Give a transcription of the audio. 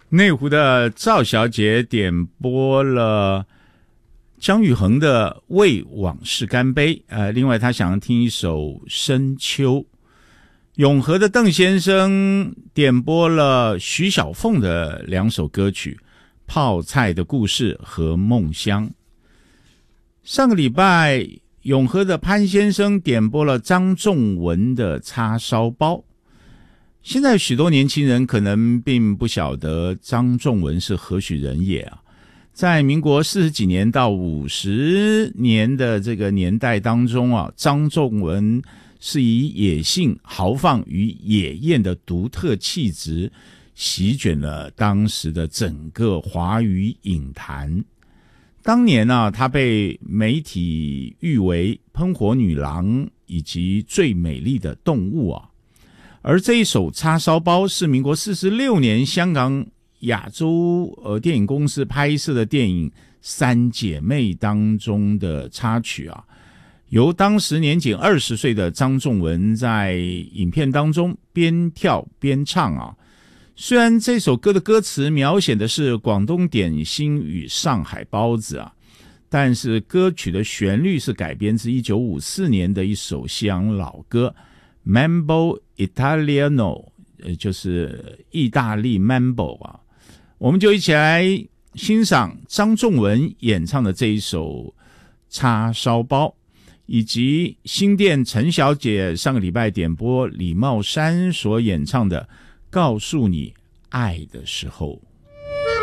内湖的赵小姐点播了姜育恒的《为往事干杯》，另外她想要听一首《深秋》。永和的邓先生点播了徐小凤的2首歌曲《泡菜的故事》和《梦乡》。上个礼拜永和的潘先生点播了张仲文的《叉烧包》。现在许多年轻人可能并不晓得张仲文是何许人也啊。在民国40几年到50年的这个年代当中啊，张仲文是以野性、豪放与野艳的独特气质席卷了当时的整个华语影坛。当年啊，她被媒体誉为喷火女郎以及最美丽的动物啊。而这一首叉烧包是民国46年香港亚洲电影公司拍摄的电影《三姐妹》当中的插曲啊，由当时年仅20岁的张仲文在影片当中边跳边唱啊。虽然这首歌的歌词描写的是广东点心与上海包子啊，但是歌曲的旋律是改编自1954年的一首西洋老歌Mambo Italiano， 就是意大利 Mambo 啊。我们就一起来欣赏张仲文演唱的这一首叉烧包，以及新店陈小姐上个礼拜点播李茂山所演唱的告诉你爱的时候。